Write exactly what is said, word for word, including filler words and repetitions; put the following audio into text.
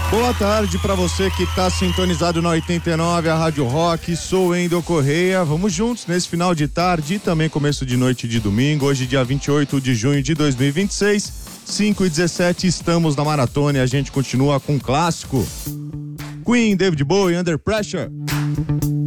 Boa tarde para você que está sintonizado na oitenta e nove, a Rádio Rock. Sou Wendel Correia. Vamos juntos nesse final de tarde e também começo de noite de domingo. Hoje, dia vinte e oito de junho de dois mil e vinte e seis, cinco e dezessete, estamos na maratona e a gente continua com um clássico. Queen, David Bowie, Under Pressure.